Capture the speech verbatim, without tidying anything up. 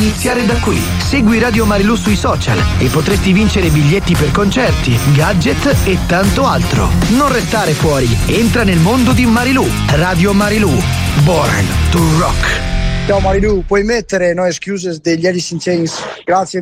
iniziare da qui. Segui Radio Marilù sui social e potresti vincere biglietti per concerti, gadget e tanto altro. Non restare fuori, entra nel mondo di Marilù. Radio Marilù, born to rock. Ciao Marilù, puoi mettere No Excuses degli Alice in Chains? Grazie.